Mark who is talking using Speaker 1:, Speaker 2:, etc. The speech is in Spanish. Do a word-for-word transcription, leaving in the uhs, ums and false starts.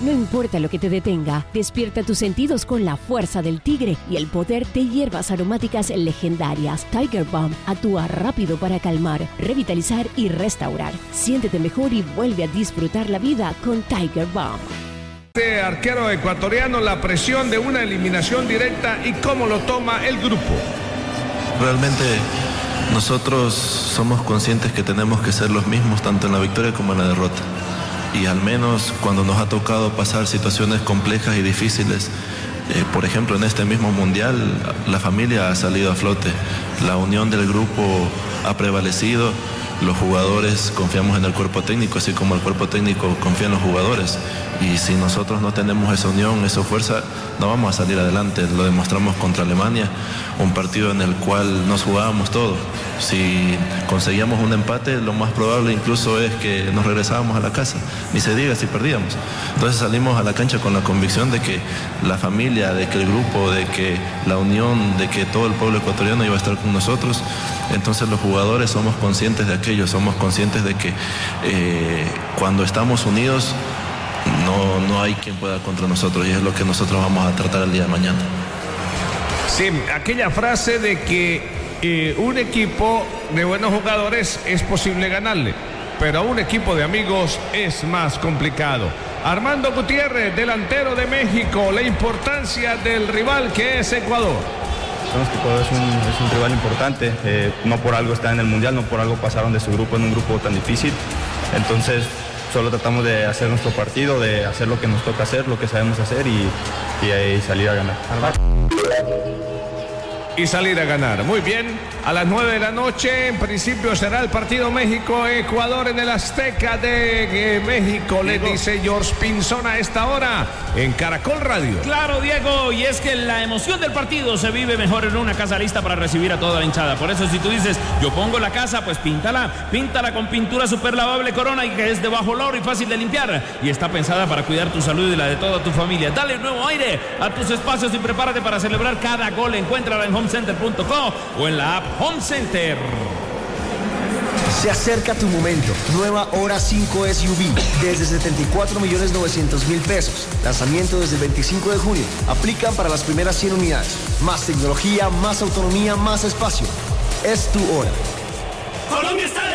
Speaker 1: No importa lo que te detenga, despierta tus sentidos con la fuerza del tigre y el poder de hierbas aromáticas legendarias. Tiger Balm actúa rápido para calmar, revitalizar y restaurar. Siéntete mejor y vuelve a disfrutar la vida con Tiger Balm.
Speaker 2: Este arquero ecuatoriano, la presión de una eliminación directa y cómo lo toma el grupo.
Speaker 3: Realmente nosotros somos conscientes que tenemos que ser los mismos tanto en la victoria como en la derrota. Y al menos cuando nos ha tocado pasar situaciones complejas y difíciles, eh, por ejemplo en este mismo mundial, la familia ha salido a flote, la unión del grupo ha prevalecido, los jugadores confiamos en el cuerpo técnico, así como el cuerpo técnico confía en los jugadores. Y si nosotros no tenemos esa unión, esa fuerza, no vamos a salir adelante. Lo demostramos contra Alemania, un partido en el cual nos jugábamos todo. Si conseguíamos un empate, lo más probable incluso es que nos regresábamos a la casa, ni se diga si perdíamos. Entonces salimos a la cancha con la convicción de que la familia, de que el grupo, de que la unión, de que todo el pueblo ecuatoriano iba a estar con nosotros. Entonces los jugadores somos conscientes de aquello, somos conscientes de que eh, cuando estamos unidos, No, no hay quien pueda contra nosotros, y es lo que nosotros vamos a tratar el día de mañana.
Speaker 2: Sí, aquella frase de que eh, un equipo de buenos jugadores es posible ganarle, pero a un equipo de amigos es más complicado. Armando Gutiérrez, delantero de México, la importancia del rival que es Ecuador.
Speaker 4: Sabemos que Ecuador es un, es un rival importante, eh, no por algo está en el Mundial, no por algo pasaron de su grupo en un grupo tan difícil, entonces solo tratamos de hacer nuestro partido, de hacer lo que nos toca hacer, lo que sabemos hacer y, y ahí salir a ganar.
Speaker 2: Y salir a ganar. Muy bien, a las nueve de la noche, en principio será el partido México-Ecuador en el Azteca de eh, México, le dice George Pinzón a esta hora en Caracol Radio.
Speaker 5: Claro, Diego, y es que la emoción del partido se vive mejor en una casa lista para recibir a toda la hinchada. Por eso si tú dices, yo pongo la casa, pues píntala, píntala con pintura super lavable Corona y que es de bajo olor y fácil de limpiar. Y está pensada para cuidar tu salud y la de toda tu familia. Dale nuevo aire a tus espacios y prepárate para celebrar cada gol. Encuéntrala en home center punto com o en la app Home Center.
Speaker 6: Se acerca tu momento. Nueva Hora cinco S U V desde setenta y cuatro millones novecientos mil pesos. Lanzamiento desde el veinticinco de junio. Aplican para las primeras cien unidades. Más tecnología, más autonomía, más espacio. Es tu hora.
Speaker 5: Colombia está